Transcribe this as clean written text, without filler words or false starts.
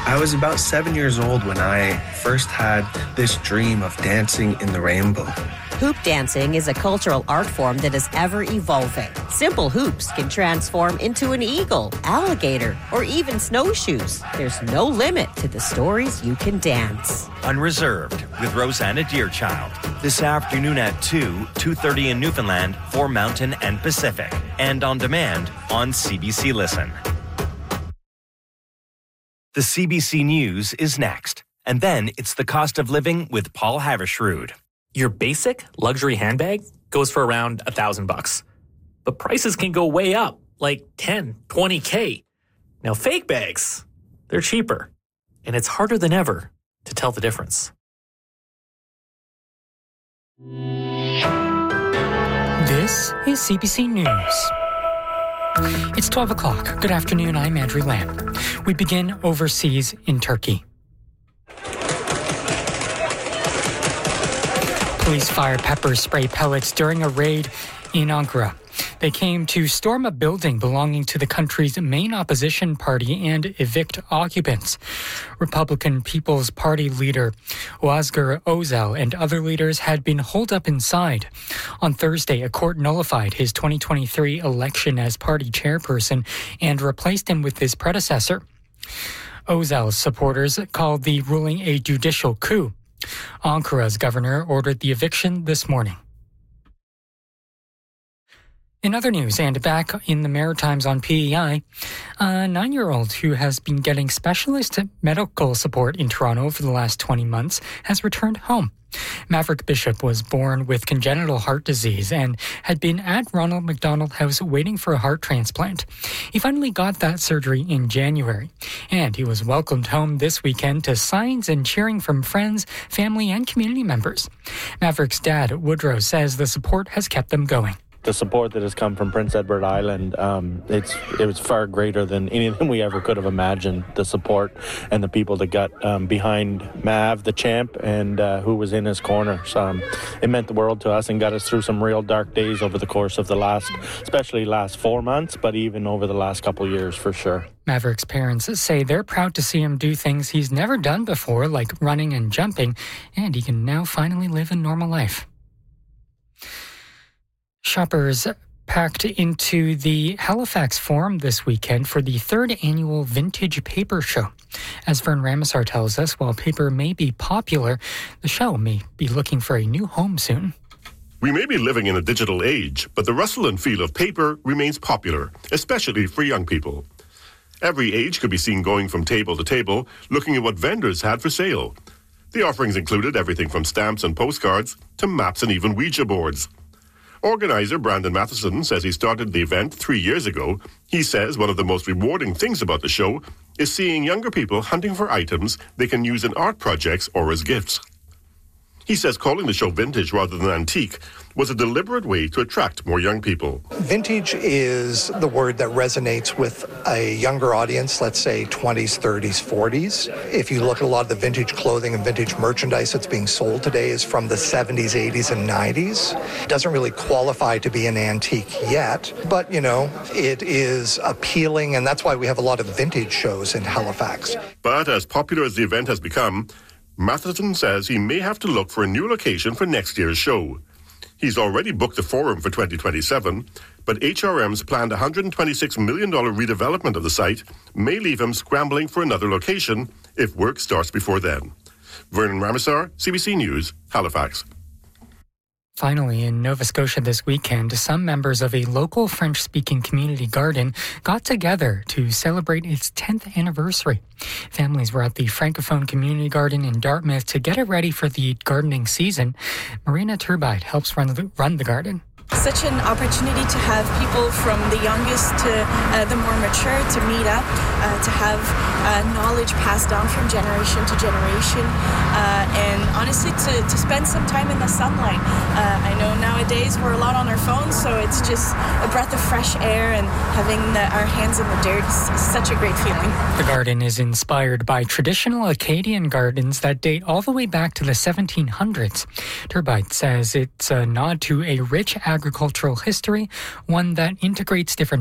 I was about 7 years old when I first had this dream of dancing in the rainbow. Hoop dancing is a cultural art form that is ever evolving. Simple hoops can transform into an eagle, alligator, or even snowshoes. There's no limit to the stories you can dance. Unreserved with Rosanna Deerchild. This afternoon at 2:30 in Newfoundland for Mountain and Pacific. And on demand on CBC Listen. The CBC News is next. And then it's the cost of living with Paul Havershrud. Your basic luxury handbag goes for around $1,000. But prices can go way up, like 10, 20K. Now fake bags, they're cheaper. And it's harder than ever to tell the difference. This is CBC News. It's 12 o'clock. Good afternoon, I'm Andrew Lamb. We begin overseas in Turkey. Police fired pepper spray pellets during a raid in Ankara. They came to storm a building belonging to the country's main opposition party and evict occupants. Republican People's Party leader Özgür Özel and other leaders had been holed up inside. On Thursday, a court nullified his 2023 election as party chairperson and replaced him with his predecessor. Özel's supporters called the ruling a judicial coup. Ankara's governor ordered the eviction this morning. In other news, and back in the Maritimes on PEI, a 9-year-old who has been getting specialist medical support in Toronto for the last 20 months has returned home. Maverick Bishop was born with congenital heart disease and had been at Ronald McDonald House waiting for a heart transplant. He finally got that surgery in January, and he was welcomed home this weekend to signs and cheering from friends, family, and community members. Maverick's dad, Woodrow, says the support has kept them going. The support that has come from Prince Edward Island, it was far greater than anything we ever could have imagined. The support and the people that got behind Mav, the champ, and who was in his corner. So it meant the world to us and got us through some real dark days over the course of the especially last 4 months, but even over the last couple of years for sure. Maverick's parents say they're proud to see him do things he's never done before, like running and jumping, and he can now finally live a normal life. Shoppers packed into the Halifax Forum this weekend for the 3rd annual Vintage Paper Show. As Vern Ramasar tells us, while paper may be popular, the show may be looking for a new home soon. We may be living in a digital age, but the rustle and feel of paper remains popular, especially for young people. Every age could be seen going from table to table, looking at what vendors had for sale. The offerings included everything from stamps and postcards to maps and even Ouija boards. Organizer Brandon Matheson says he started the event 3 years ago. He says one of the most rewarding things about the show is seeing younger people hunting for items they can use in art projects or as gifts. He says calling the show vintage rather than antique was a deliberate way to attract more young people. Vintage is the word that resonates with a younger audience, let's say 20s, 30s, 40s. If you look at a lot of the vintage clothing and vintage merchandise that's being sold today is from the 70s, 80s, and 90s. It doesn't really qualify to be an antique yet, but, it is appealing, and that's why we have a lot of vintage shows in Halifax. But as popular as the event has become, Matheson says he may have to look for a new location for next year's show. He's already booked the forum for 2027, but HRM's planned $126 million redevelopment of the site may leave him scrambling for another location if work starts before then. Vernon Ramasar, CBC News, Halifax. Finally, in Nova Scotia this weekend, some members of a local French-speaking community garden got together to celebrate its 10th anniversary. Families were at the Francophone Community Garden in Dartmouth to get it ready for the gardening season. Marina Turbide helps run the garden. Such an opportunity to have people from the youngest to the more mature to meet up, to have knowledge passed down from generation to generation, and honestly to spend some time in the sunlight. I know nowadays we're a lot on our phones, so it's just a breath of fresh air, and having our hands in the dirt is such a great feeling. The garden is inspired by traditional Acadian gardens that date all the way back to the 1700s. Turbide says it's a nod to a rich agricultural history, one that integrates different